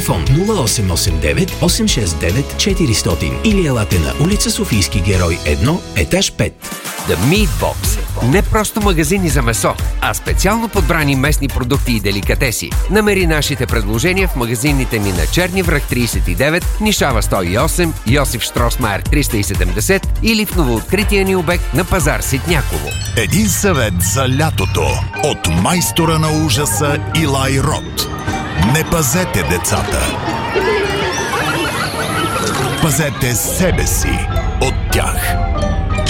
телефон 0889 869 400 или елате на улица Софийски герой 1, етаж 5. The Meat Box. Не просто магазини за месо, а специално подбрани местни продукти и деликатеси. Намери нашите предложения в магазините ни на Черни връх 39, Нишава 108, Йосиф Штросмайер 370 или в новооткрития ни обект на пазар Ситняково. Един съвет за лятото от майстора на ужаса Илай Рот. Не пазете децата. Пазете себе си от тях.